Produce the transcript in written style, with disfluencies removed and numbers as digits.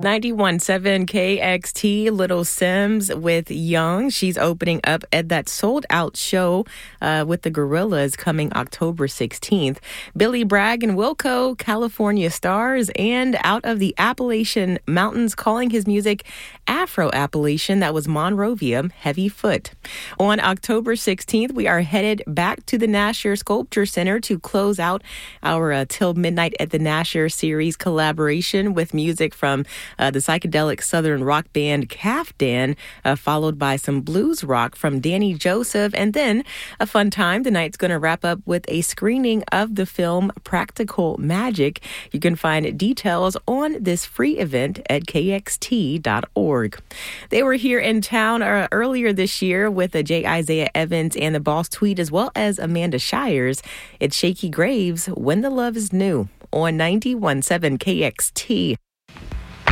91.7 KXT, Little Sims with Young. She's opening up at that sold-out show with the Gorillas coming October 16th. Billy Bragg and Wilco, California Stars, and out of the Appalachian Mountains, calling his music Afro-Appalachian. That was Monrovia, Heavy Foot. On October 16th, we are headed back to the Nasher Sculpture Center to close out our Till Midnight at the Nasher series collaboration with music from the psychedelic southern rock band Kaftan, followed by some blues rock from Danny Joseph, and then a fun time. The night's going to wrap up with a screening of the film Practical Magic. You can find details on this free event at kxt.org. They were here in town earlier this year with J. Isaiah Evans and the Boss Tweet, as well as Amanda Shires. It's Shaky Graves, When the Love is New, on 91.7 KXT.